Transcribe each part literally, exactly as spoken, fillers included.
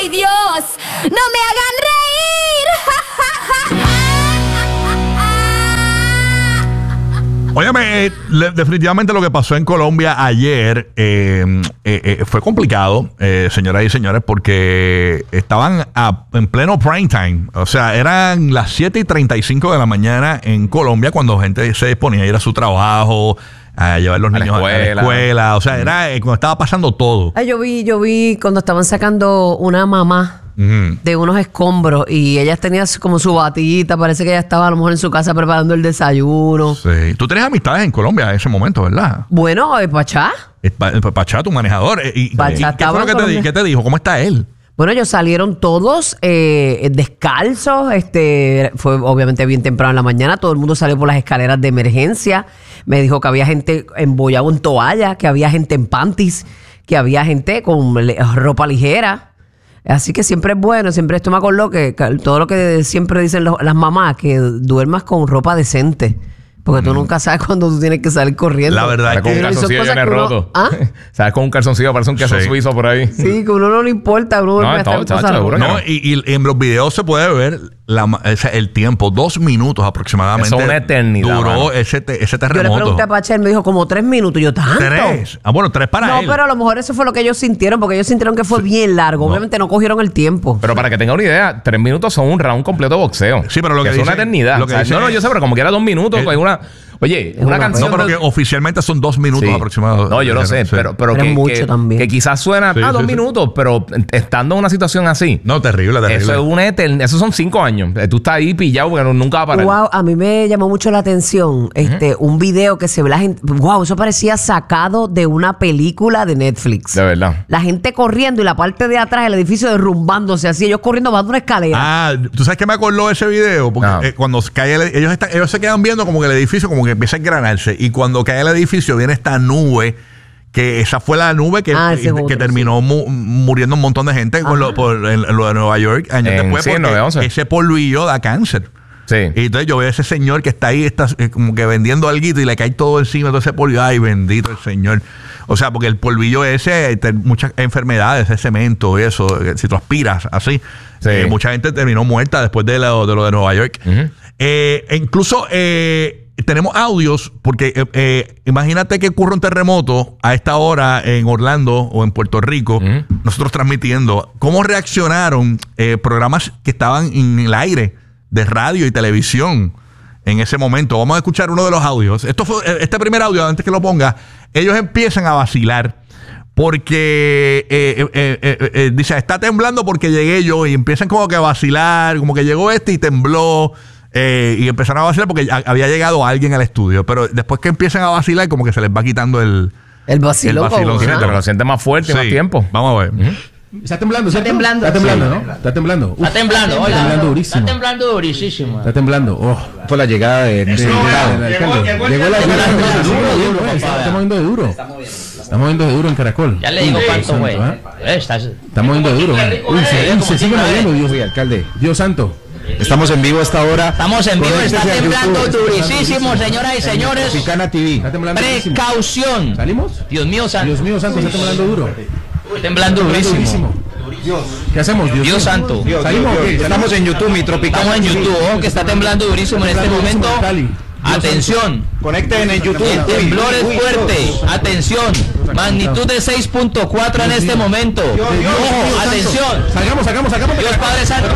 ¡Ay, Dios! ¡No me hagan reír! Óyeme, eh, le, definitivamente lo que pasó en Colombia ayer eh, eh, eh, fue complicado, eh, señoras y señores, porque estaban a, en pleno prime time. O sea, eran las siete y treinta y cinco de la mañana en Colombia cuando gente se disponía a ir a su trabajo, a llevar los a niños la a la escuela. O sea, era eh, cuando estaba pasando todo. Ay, yo vi, yo vi cuando estaban sacando una mamá uh-huh. de unos escombros y ella tenía como su batita, parece que ella estaba a lo mejor en su casa preparando el desayuno. Sí. Tú tenías amistades en Colombia en ese momento, ¿verdad? Bueno, eh, Pachá. Eh, pa, Pachá, tu manejador. Eh, y, Pachá y, ¿Qué fue lo que te, qué te dijo? ¿Cómo está él? Bueno, ellos salieron todos eh, descalzos, este, fue obviamente bien temprano en la mañana, todo el mundo salió por las escaleras de emergencia, me dijo que había gente embollado en toalla, que había gente en panties, que había gente con ropa ligera, así que siempre es bueno, siempre esto me acordó que, que todo lo que siempre dicen los, las mamás, que duermas con ropa decente. Porque tú mm. nunca sabes cuándo tú tienes que salir corriendo. La verdad es que... Con un calzoncillo lleno de roto. ¿Ah? ¿Sabes? Con un calzoncillo parece un queso sí. suizo por ahí. Sí, que a uno no le importa. Uno no, todo, chacho, seguro no, y, y en los videos se puede ver la, ese, el tiempo. Dos minutos aproximadamente. Eso es una eternidad. Duró ese, ese terremoto. Yo le pregunté a Pacha, él me dijo como tres minutos. Yo, ¿tanto? Tres. Ah, bueno, tres para no, él. No, pero a lo mejor eso fue lo que ellos sintieron, porque ellos sintieron que fue sí. bien largo. No. Obviamente no cogieron el tiempo. Pero para que tengan una idea, tres minutos son un round completo de boxeo. Sí, pero lo que, que dice, es una eternidad. Lo que o sea, dice no, no, yo sé, pero como que era dos minutos, el, pues una... Oye, es una, una canción... No, pero que oficialmente son dos minutos sí. aproximadamente. No, yo lo sé, sí. pero, pero, pero que, mucho que, también. que quizás suena sí, a ah, sí, dos sí. minutos, pero estando en una situación así... No, terrible, terrible. Eso es una eternidad. Esos son cinco años. Tú estás ahí pillado porque nunca va a parar. Wow, a mí me llamó mucho la atención este uh-huh. un video que se ve la gente... Wow, eso parecía sacado de una película de Netflix. De verdad. La gente corriendo y la parte de atrás del edificio derrumbándose así. Ellos corriendo bajando una escalera. Ah, ¿tú sabes qué me acordó de ese video? Porque no. eh, cuando cae el, ellos, están, ellos se quedan viendo como que el edificio como que empieza a engranarse. Y cuando cae el edificio viene esta nube, que esa fue la nube que, ah, que, otro, que terminó sí. mu, muriendo un montón de gente con lo, por en, en lo de Nueva York años en, después, sí, porque ese polvillo da cáncer. Sí. Y entonces yo veo a ese señor que está ahí, está eh, como que vendiendo alguito y le cae todo encima, todo ese polvillo. Ay, bendito el señor. O sea, porque el polvillo ese, te, muchas enfermedades, ese cemento, eso, si tú aspiras así, sí. eh, mucha gente terminó muerta después de lo de, lo de Nueva York. Uh-huh. eh, e incluso eh, tenemos audios, porque eh, eh, imagínate que ocurre un terremoto a esta hora en Orlando o en Puerto Rico, uh-huh. nosotros transmitiendo, cómo reaccionaron eh, programas que estaban en el aire de radio y televisión en ese momento. Vamos a escuchar uno de los audios. Esto fue, este primer audio, antes que lo ponga, ellos empiezan a vacilar porque eh, eh, eh, eh, dice, está temblando porque llegué yo, y empiezan como que a vacilar, como que llegó este y tembló. Eh, y empezaron a vacilar porque había llegado alguien al estudio. Pero después que empiezan a vacilar, como que se les va quitando el... El vacilón. El vacilón, sí, pero lo siente más fuerte, sí. más tiempo. Vamos a ver. Uh-huh. Está temblando, está temblando. Está temblando, sí. ¿no? Está temblando. Uf. Está temblando, Está temblando durísimo. Está temblando durísimo. Está temblando. Oh. Fue la llegada de... de, de, de, de, de llegó, llegó, llegó la llegada de duro. Está moviendo de duro. Está moviendo de duro en Caracol. Ya le digo cuánto fue. Está moviendo de duro. Uy, se, se sigue moviendo, Dios. Sí, alcalde. Dios santo. Estamos en vivo a esta hora. Estamos en vivo, está temblando durísimo, señoras y señores. Picana T V. Está temblando Precaución. ¿Salimos? Dios mío santo. Dios mío santo, está temblando duro. Temblando durísimo. Dios. ¿Qué hacemos? Dios, Dios santo. Dios, ¿Salimos? Dios, Dios. Estamos en YouTube, mi Tropicana. Estamos en YouTube, oh, que está temblando durísimo en este momento. Atención. Conecten en YouTube. El temblor es fuerte. Atención. Magnitud de seis punto cuatro en este momento. Ojo, atención. Salgamos, salgamos, salgamos. Dios Padre Santo.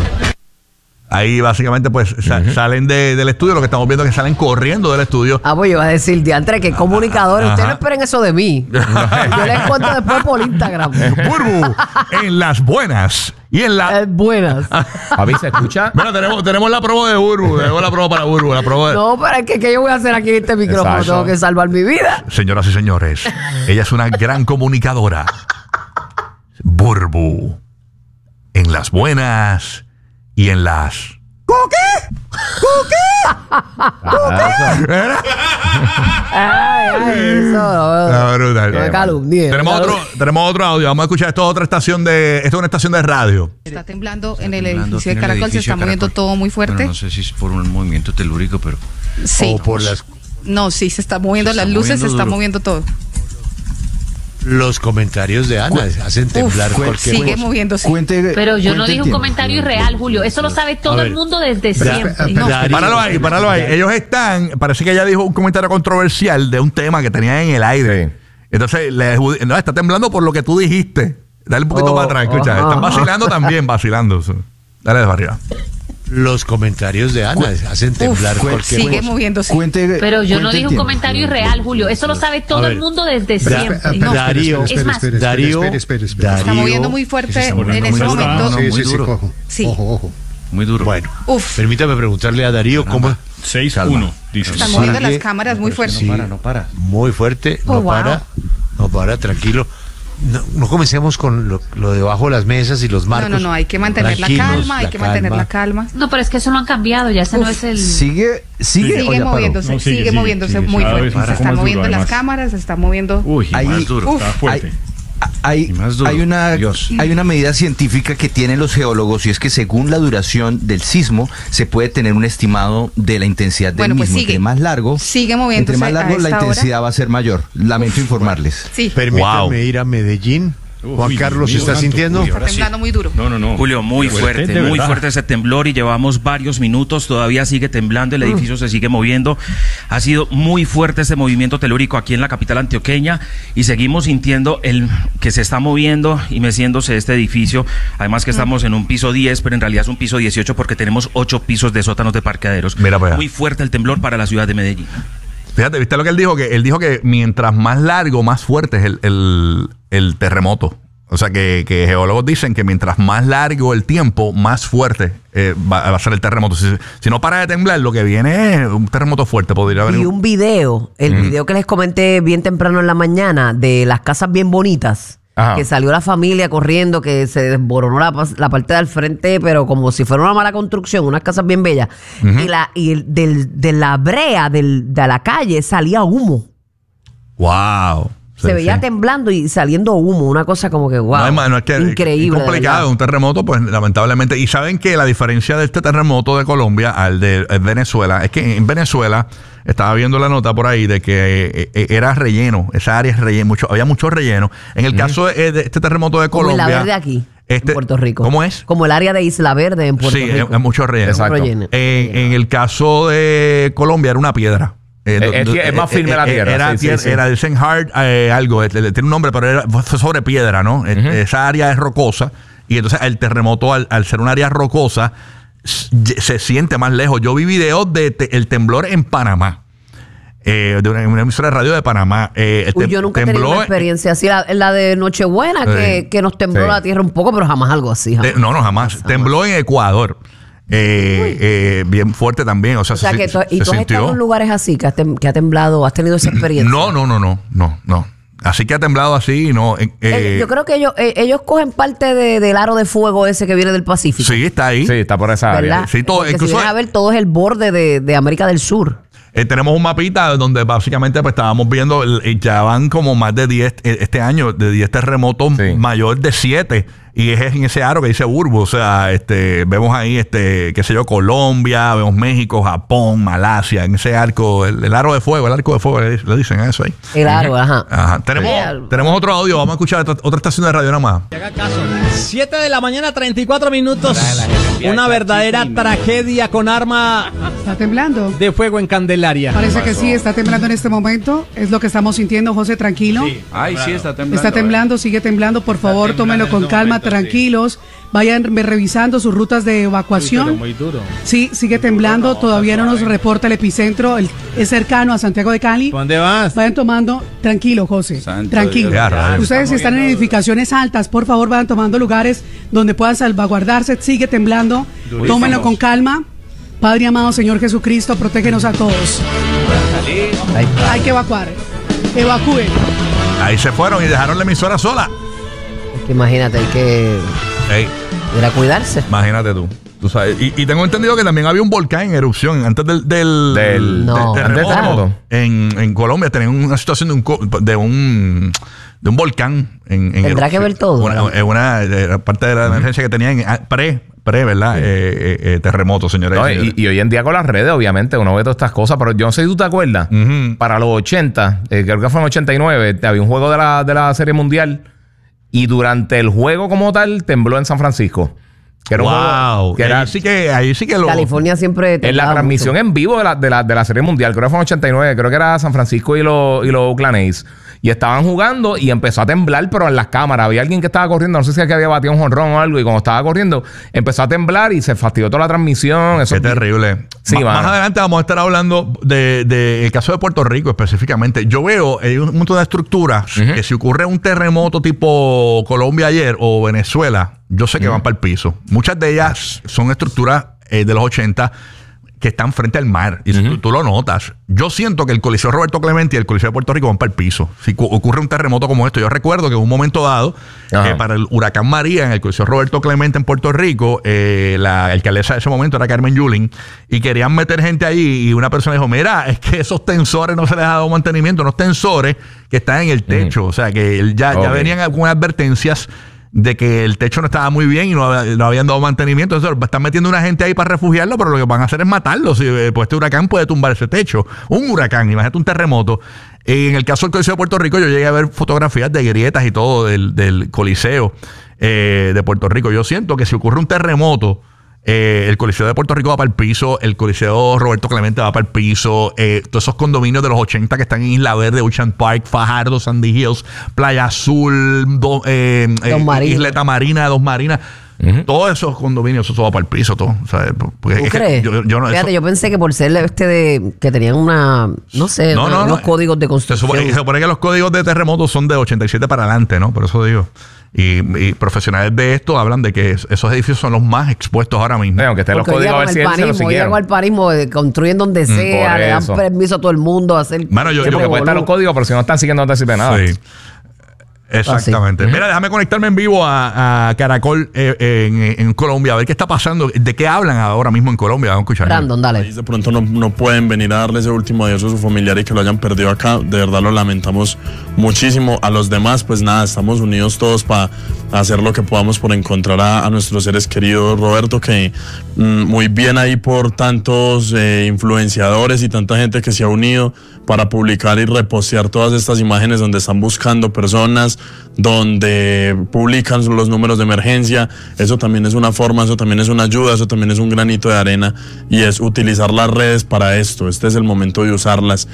Ahí básicamente pues sa- uh-huh. salen de, del estudio. Lo que estamos viendo es que salen corriendo del estudio. Ah, pues yo iba a decir, diantre, que comunicadores. Ustedes no esperen eso de mí. Yo les cuento después por Instagram. Burbu, en las buenas y en las eh, buenas. A ver, ¿se escucha? Bueno, tenemos, tenemos la promo de Burbu. Tenemos la promo para Burbu. La promo de... No, pero es que ¿qué yo voy a hacer aquí en este micrófono? Exacto. Tengo que salvar mi vida. Señoras y señores, ella es una gran comunicadora. Burbu, en las buenas y en las... ¿Qué? Ay, ay, eso. No, brutal. No me calumnie. Tenemos no me otro, tenemos otro audio. Vamos a escuchar. Esto es otra estación de, esto es una estación de radio. Está temblando en el edificio de Caracol, se está moviendo todo muy fuerte. Bueno, no sé si es por un movimiento telúrico, pero... Sí. O por las... No, sí, se está moviendo se las está luces, moviendo se está duro. moviendo todo. Los comentarios de Ana hacen temblar Uf, cualquier sigue cosa. moviéndose. Cuente, Pero yo no cuente dije un tiempo. comentario irreal, Julio. Eso lo sabe todo ver, el mundo desde da- siempre. da- No. Darío- Páralo ahí, páralo ahí. Ellos están, parece que ella dijo un comentario controversial de un tema que tenían en el aire. Sí. Entonces, le, no, está temblando por lo que tú dijiste. Dale un poquito Oh, para atrás, escucha. ajá. Están vacilando también, vacilando. Dale de arriba. Los comentarios de Ana hacen temblar Uf, cualquier sigue cosa. moviéndose. Cuente, Pero yo no cuente dije un tiempo. comentario irreal, Julio. Eso lo sabe todo ver, el mundo desde Da- siempre. No. Darío, Es más, Darío, Se está Darío- moviendo muy fuerte se está moviendo en muy ese duro. momento. No, no, muy duro. Sí. Muy duro. Bueno, Uf, permítame preguntarle a Darío cómo. seis uno, dice. están moviendo Sigue- las cámaras muy fuerte. Sí, No para, no para. muy fuerte, Oh, no wow. para, no para, tranquilo. No, no comencemos con lo, lo debajo de las mesas y los No, marcos. no, no, hay que mantener la Tranquilos, calma, hay que mantener la calma. no, pero es que eso lo han cambiado. Ya ese no Uf. es el. Sigue, sigue, o Sigue ya paró? moviéndose, No, sigue, sigue, sigue, moviéndose sigue. muy Cada vez fuerte. un Se poco están más moviendo duro, las además. cámaras, se está moviendo. Uy, Ahí- más duro. Uf. Está fuerte. Hay, Y más duro. hay, una, Dios. hay una medida científica que tienen los geólogos y es que según la duración del sismo se puede tener un estimado de la intensidad del Bueno, pues mismo. sigue. Entre más largo, Sigue moviéndose entre más largo a la esta hora. intensidad va a ser mayor. Lamento informarles. Sí, Permítame Wow. ir a Medellín. Juan Uy, Carlos, Dios ¿está mío, sintiendo? santo, está temblando muy duro. No, no, no. Julio, muy fuerte, de muy verdad. fuerte ese temblor y llevamos varios minutos, todavía sigue temblando, el edificio se sigue moviendo. Ha sido muy fuerte este movimiento telúrico aquí en la capital antioqueña y seguimos sintiendo el que se está moviendo y meciéndose este edificio. Además que estamos en un piso diez, pero en realidad es un piso dieciocho porque tenemos ocho pisos de sótanos de parqueaderos. Mira para allá. Muy fuerte el temblor para la ciudad de Medellín. Fíjate, ¿viste lo que él dijo? Que él dijo que mientras más largo, más fuerte es el, el, el terremoto. O sea, que, que geólogos dicen que mientras más largo el tiempo, más fuerte eh, va, va a ser el terremoto. Si, si no para de temblar, lo que viene es un terremoto fuerte. Podría venir. Y un video, el Ujú. video que les comenté bien temprano en la mañana de las casas bien bonitas, Ajá. que salió la familia corriendo, que se desboronó la, pas- la parte del frente, pero como si fuera una mala construcción, unas casas bien bellas. Ujú. Y, la, y el- del, de la brea del, de la calle salía humo. Wow. Se Sí, veía sí. temblando y saliendo humo, una cosa como que wow. No, hermano, es que increíble. es de complicado, verdad. un terremoto, pues lamentablemente. Y saben que la diferencia de este terremoto de Colombia al de eh, Venezuela es que en Venezuela estaba viendo la nota por ahí de que eh, eh, era relleno, esa área es relleno, mucho, había mucho relleno. En el caso de, de este terremoto de Como Colombia. Isla Verde aquí, este- en Puerto Rico. ¿Cómo es? Como el área de Isla Verde en Puerto Sí, Rico. es, es mucho relleno. Exacto. Relleno. Eh, en el caso de Colombia era una piedra. Eh, Eh, es que es más firme la tierra, Era, sí, sí, tier- sí. era el Senhard, eh, algo, eh, tiene un nombre, pero era, fue sobre piedra, ¿no? Eh, Ujú. Esa área es rocosa y entonces el terremoto, al, al ser un área rocosa, s- se siente más lejos. Yo vi videos de te- el temblor en Panamá, eh, de una, una emisora de radio de Panamá. Eh, el Uy, tem- yo nunca he tenido tembló una experiencia así, la, la de Nochebuena, que, Sí. que nos tembló Sí. la tierra un poco, pero jamás algo así. jamás. Eh, no, no, jamás. Tembló en Ecuador. Eh, eh, bien fuerte también. O sea, O sea, se, que tú, se y tú has sintió. estado en lugares así, que, has tem- que ha temblado, has tenido esa experiencia. No, no, no, no, no, no. Así que ha temblado así, no. eh, Eh, eh, yo creo que ellos, eh, ellos cogen parte de- del aro de fuego ese que viene del Pacífico. sí, está ahí. Sí, está por esa ¿Verdad? área. Sí, todo- Porque incluso- si vienes a ver, todo es el borde de, de América del Sur. Eh, tenemos un mapita donde básicamente pues estábamos viendo, el- eh, ya van como más de diez eh, este año, de diez terremotos, Sí. mayor de siete. Y es en ese aro que dice Burbu. O sea, este, vemos ahí, este, qué sé yo, Colombia, vemos México, Japón, Malasia, en ese arco, el, el aro de fuego, el arco de fuego, le, le dicen eso ahí. El aro, ajá. Ajá. Tenemos, Sí. tenemos otro audio, vamos a escuchar otra, otra estación de radio nada más. siete de la mañana, treinta y cuatro minutos. Una verdadera tragedia con arma Está temblando. de fuego en Candelaria. Parece que sí, está temblando en este momento. Es lo que estamos sintiendo, José, tranquilo. Ay, sí, está temblando. Está temblando, sigue temblando. Por favor, tómenlo con calma, tranquilos. Vayan re- revisando sus rutas de evacuación. Muy duro. Sí, sigue temblando. Todavía no nos reporta el epicentro. El- es cercano a Santiago de Cali. ¿Dónde vas? Vayan tomando, tranquilo, José. Santo Tranquilo. Dios. Ya, rayos. Ustedes si están en edificaciones altas, por favor, vayan tomando lugares donde puedan salvaguardarse. Sigue temblando. Tómenlo con calma. Padre amado, Señor Jesucristo, protégenos a todos. Hay que evacuar. Evacúen. Ahí se fueron y dejaron la emisora sola. Es que imagínate, hay que Ey, ir a cuidarse. imagínate tú. Tú sabes. Y, y tengo entendido que también había un volcán en erupción antes del, del, Del- No. del antes del terremoto. terremoto. En, en Colombia tenían una situación de un, co- de un, de un volcán en, en Tendrá que ver todo, Una, ¿verdad? en una, de la parte de la emergencia que tenían ah, pre, pre, ¿verdad? Eh, eh, eh, terremoto, señores. No, y, y, y hoy en día con las redes, obviamente, uno ve todas estas cosas, pero yo no sé si tú te acuerdas, uh-huh. para los ochenta, eh, creo que fue en ochenta y nueve, había un juego de la, de la Serie Mundial y durante el juego como tal tembló en San Francisco. Que era wow. un juego, que ahí, era, sí que, ahí sí que lo... California siempre... En la transmisión mucho. en vivo de la, de, la, de la Serie Mundial, creo que fue en ochenta y nueve, creo que era San Francisco y los y lo Oakland A's. Y estaban jugando y empezó a temblar, pero en las cámaras. Había alguien que estaba corriendo, no sé si aquí había batido un jonrón o algo, y cuando estaba corriendo, empezó a temblar y se fastidió toda la transmisión. Eso Qué terrible. Sí, Ma- más adelante vamos a estar hablando de, de el caso de Puerto Rico específicamente. Yo veo hay un montón de estructuras uh-huh. que si ocurre un terremoto tipo Colombia ayer o Venezuela, yo sé que uh-huh. van para el piso. Muchas de ellas son estructuras eh, de los ochenta que están frente al mar. Y uh-huh. tú, tú lo notas. Yo siento que el Coliseo Roberto Clemente y el Coliseo de Puerto Rico van para el piso. Si cu- ocurre un terremoto como esto, yo recuerdo que en un momento dado, eh, para el huracán María en el Coliseo Roberto Clemente en Puerto Rico, eh, la alcaldesa de ese momento era Carmen Yulín, y querían meter gente allí, y una persona dijo, mira, es que esos tensores no se les ha dado mantenimiento, unos tensores que están en el techo. Uh-huh. O sea, que ya, okay. ya venían algunas advertencias de que el techo no estaba muy bien y no, no habían dado mantenimiento. Entonces están metiendo una gente ahí para refugiarlo, pero lo que van a hacer es matarlo. Si, pues este huracán puede tumbar ese techo. Un huracán, imagínate un terremoto. Y en el caso del Coliseo de Puerto Rico, yo llegué a ver fotografías de grietas y todo del, del Coliseo eh, de Puerto Rico. Yo siento que si ocurre un terremoto, Eh, el Coliseo de Puerto Rico va para el piso, el Coliseo Roberto Clemente va para el piso, eh, todos esos condominios de los ochenta que están en Isla Verde, Ocean Park, Fajardo, Sandy Hills, Playa Azul, do, eh, eh, Isleta Marina, Dos Marinas. Uh-huh. Todos esos condominios, eso va para el piso, todo. O sea, porque ¿tú es crees? Que yo, yo no, Fíjate, eso, yo pensé que por ser este de que tenían una, no sé, no, no, unos no, códigos de construcción. Se supone, se supone que los códigos de terremotos son de ochenta y siete para adelante, ¿no? Por eso digo. Y, y profesionales de esto hablan de que es, esos edificios son los más expuestos ahora mismo. Sí, aunque estén los códigos a ver si él se lo siguieron. Al parismo, construyen donde sea, mm, le dan permiso a todo el mundo a hacer. Mano, yo, sí, porque pueden estar los códigos, pero si no están siguiendo no te sirve nada. Sí. Exactamente. Ah, sí. Mira, déjame conectarme en vivo a, a Caracol eh, en, en Colombia, a ver qué está pasando, de qué hablan ahora mismo en Colombia. Vamos a escuchar. Brandon, dale. De pronto no, no pueden venir a darle ese último adiós a su familiar y que lo hayan perdido acá. De verdad lo lamentamos muchísimo. A los demás, pues nada, estamos unidos todos para hacer lo que podamos por encontrar a, a nuestros seres queridos. Roberto, que mm, muy bien ahí por tantos eh, influenciadores y tanta gente que se ha unido para publicar y repostear todas estas imágenes donde están buscando personas, donde publican los números de emergencia. Eso también es una forma, eso también es una ayuda, eso también es un granito de arena, y es utilizar las redes para esto. Este es el momento de usarlas,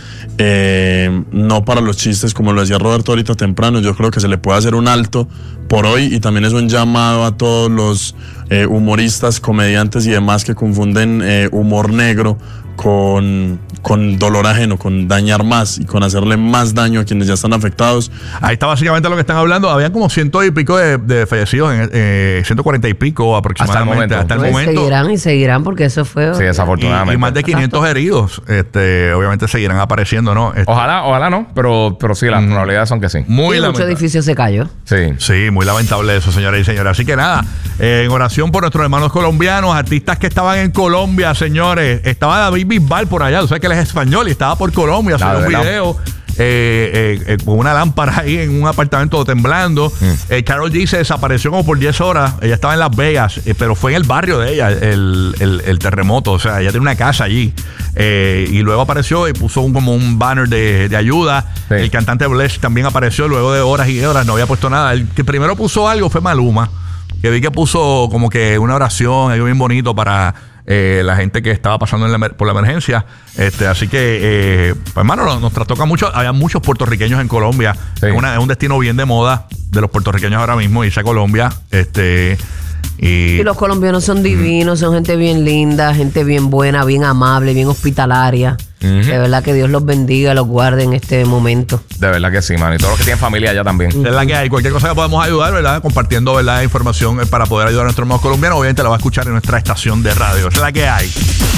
eh, no para los chistes, como lo decía Roberto ahorita temprano. Yo creo que se le puede hacer un alto por hoy, y también es un llamado a todos los eh, humoristas, comediantes y demás que confunden eh, humor negro con, con dolor ajeno, con dañar más y con hacerle más daño a quienes ya están afectados. Ahí está básicamente lo que están hablando. Habían como ciento y pico de, de fallecidos, en, eh, ciento cuarenta y pico aproximadamente. Hasta el momento. Hasta el pues momento. Seguirán y seguirán porque eso fue... Sí, desafortunadamente. Y, y más de quinientos heridos. Este, obviamente seguirán apareciendo, ¿no? Este, ojalá, ojalá no, pero, pero sí, las mm, probabilidades son que sí. Muy sí, mucho edificio se cayó. Sí. Sí, muy lamentable eso, señoras y señores. Así que nada, eh, en oración por nuestros hermanos colombianos, artistas que estaban en Colombia, señores. Estaba David Bisbal por allá. Tú sabes que él es español y estaba por Colombia haciendo un video eh, eh, eh, con una lámpara ahí en un apartamento temblando. Mm. Eh, Karol G se desapareció como por diez horas. Ella estaba en Las Vegas, eh, pero fue en el barrio de ella el, el, el terremoto. O sea, ella tiene una casa allí. Eh, y luego apareció y puso un, como un banner de, de ayuda. Sí. El cantante Bless también apareció luego de horas y horas. No había puesto nada. El que primero puso algo fue Maluma, que vi que puso como que una oración, algo bien bonito para eh, la gente que estaba pasando en la, por la emergencia. Este, así que, eh, pues hermano, nos, nos tratoca mucho. Había muchos puertorriqueños en Colombia. Sí. Es, una, es un destino bien de moda de los puertorriqueños ahora mismo, irse a Colombia. Este, y, y los colombianos son divinos, mm. son gente bien linda, gente bien buena, bien amable, bien hospitalaria. Uh-huh. De verdad que Dios los bendiga, los guarde en este momento. De verdad que sí, man. Y todos los que tienen familia allá también. De verdad que hay cualquier cosa que podamos ayudar, ¿verdad? Compartiendo, ¿verdad? Información para poder ayudar a nuestros hermanos colombianos. Obviamente la va a escuchar en nuestra estación de radio. Es la que hay.